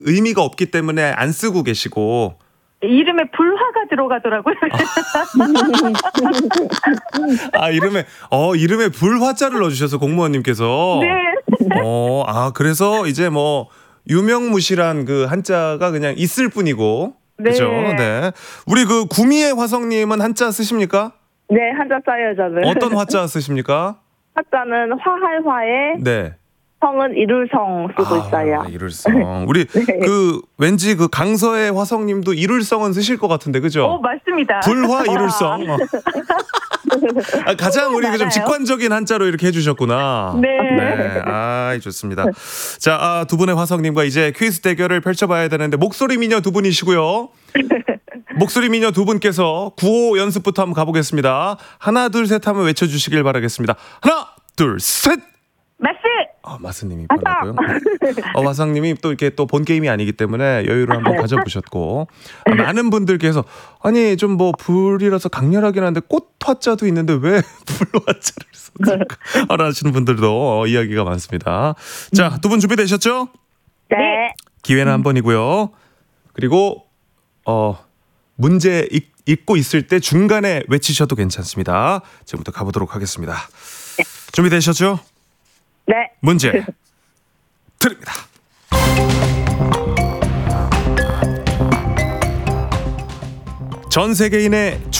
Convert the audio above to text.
의미가 없기 때문에 안 쓰고 계시고. 이름에 불화가 들어가더라고요. 이름에 불화자를 넣어주셔서 공무원님께서. 네. 그래서 이제 뭐 유명무실한 그 한자가 그냥 있을 뿐이고. 네. 그죠? 네. 우리 그 구미의 화성님은 한자 쓰십니까? 네, 한자 써요, 저는. 어떤 화자 쓰십니까? 한자는 화할 화에 네. 성은 이룰성 쓰고 있어요. 이룰성. 우리 네. 왠지 그 강서의 화성님도 이룰성은 쓰실 것 같은데, 그죠? 맞습니다. 불화 이룰성. 가장 우리 좀 직관적인 한자로 이렇게 해주셨구나. 네. 좋습니다. 자, 두 분의 화성님과 이제 퀴즈 대결을 펼쳐봐야 되는데 목소리 미녀 두 분이시고요. 목소리 미녀 두 분께서 구호 연습부터 한번 가보겠습니다. 하나, 둘, 셋 하면 외쳐주시길 바라겠습니다. 하나, 둘, 셋. 마스. 마스님이 빨랐고요. 화성님이 또 이렇게 또 본 게임이 아니기 때문에 여유를 한번 가져보셨고 많은 분들께서 아니 좀 뭐 불이라서 강렬하긴 한데 꽃 화자도 있는데 왜 불 화자를 썼을까 하시는 분들도 이야기가 많습니다. 자, 두 분 준비되셨죠? 네. 기회는 한 번이고요. 그리고 문제 읽고 있을 때 중간에 외치셔도 괜찮습니다. 지금부터 가보도록 하겠습니다. 준비되셨죠? 네. 문제 드립니다. 전 세계인의